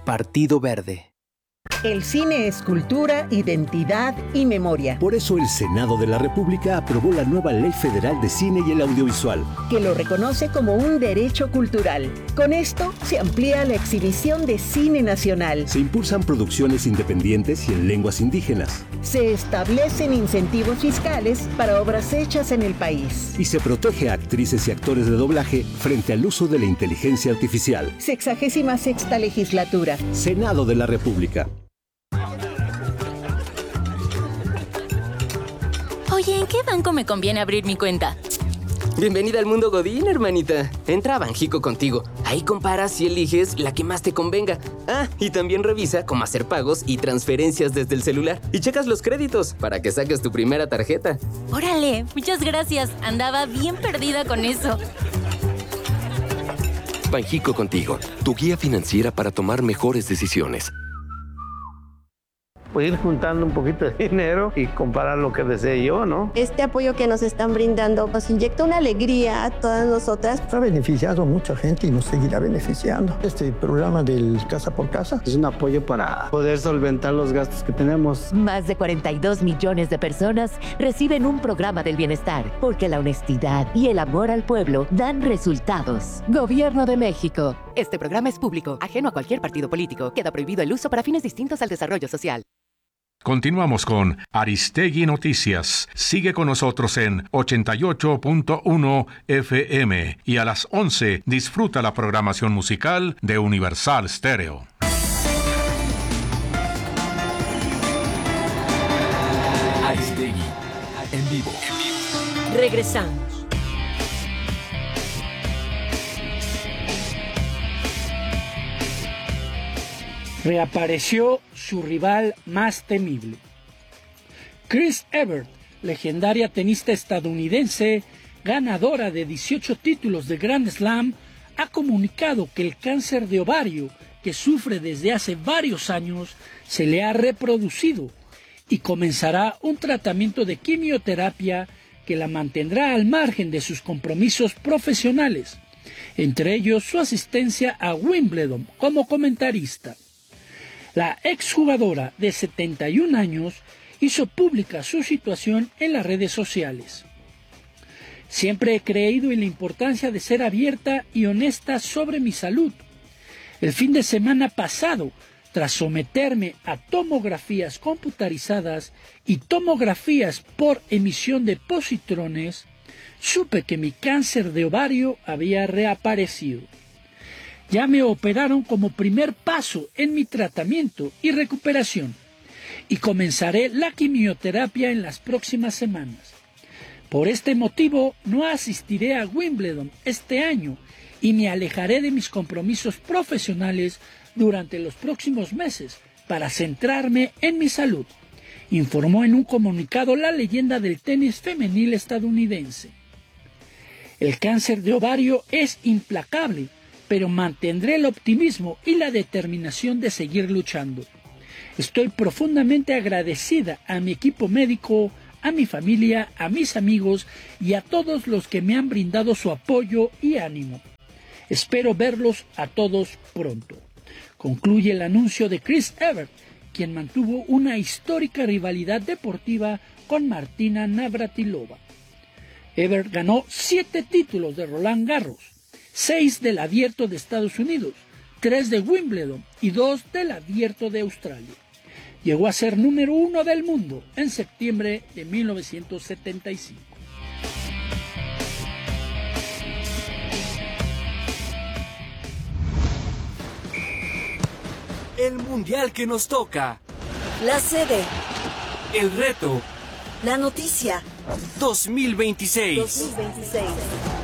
Partido Verde. El cine es cultura, identidad y memoria. Por eso el Senado de la República aprobó la nueva Ley Federal de Cine y el Audiovisual, que lo reconoce como un derecho cultural. Con esto se amplía la exhibición de cine nacional. Se impulsan producciones independientes y en lenguas indígenas. Se establecen incentivos fiscales para obras hechas en el país. Y se protege a actrices y actores de doblaje frente al uso de la inteligencia artificial. 66ª legislatura. Senado de la República. Oye, ¿en qué banco me conviene abrir mi cuenta? Bienvenida al mundo Godín, hermanita. Entra a Banjico contigo. Ahí comparas y eliges la que más te convenga. Ah, y también revisa cómo hacer pagos y transferencias desde el celular. Y checas los créditos para que saques tu primera tarjeta. ¡Órale! Muchas gracias. Andaba bien perdida con eso. Banjico contigo, tu guía financiera para tomar mejores decisiones. Pues ir juntando un poquito de dinero y comprar lo que desee yo, ¿no? Este apoyo que nos están brindando nos inyecta una alegría a todas nosotras. Ha beneficiado a mucha gente y nos seguirá beneficiando. Este programa del Casa por Casa es un apoyo para poder solventar los gastos que tenemos. Más de 42 millones de personas reciben un programa del bienestar, porque la honestidad y el amor al pueblo dan resultados. Gobierno de México. Este programa es público, ajeno a cualquier partido político. Queda prohibido el uso para fines distintos al desarrollo social. Continuamos con Aristegui Noticias. Sigue con nosotros en 88.1 FM y a las 11 disfruta la programación musical de Universal Stereo. Aristegui en vivo. Regresamos. Reapareció su rival más temible. Chris Evert, legendaria tenista estadounidense, ganadora de 18 títulos de Grand Slam, ha comunicado que el cáncer de ovario que sufre desde hace varios años se le ha reproducido y comenzará un tratamiento de quimioterapia que la mantendrá al margen de sus compromisos profesionales, entre ellos su asistencia a Wimbledon como comentarista. La exjugadora de 71 años hizo pública su situación en las redes sociales. Siempre he creído en la importancia de ser abierta y honesta sobre mi salud. El fin de semana pasado, tras someterme a tomografías computarizadas y tomografías por emisión de positrones, supe que mi cáncer de ovario había reaparecido. Ya me operaron como primer paso en mi tratamiento y recuperación y comenzaré la quimioterapia en las próximas semanas. Por este motivo no asistiré a Wimbledon este año y me alejaré de mis compromisos profesionales durante los próximos meses para centrarme en mi salud, informó en un comunicado la leyenda del tenis femenil estadounidense. El cáncer de ovario es implacable, pero mantendré el optimismo y la determinación de seguir luchando. Estoy profundamente agradecida a mi equipo médico, a mi familia, a mis amigos y a todos los que me han brindado su apoyo y ánimo. Espero verlos a todos pronto. Concluye el anuncio de Chris Evert, quien mantuvo una histórica rivalidad deportiva con Martina Navratilova. Evert ganó 7 títulos de Roland Garros, 6 del Abierto de Estados Unidos, 3 de Wimbledon y 2 del Abierto de Australia. Llegó a ser número 1 del mundo en septiembre de 1975. El mundial que nos toca. La sede. El reto. La noticia. 2026. 2026.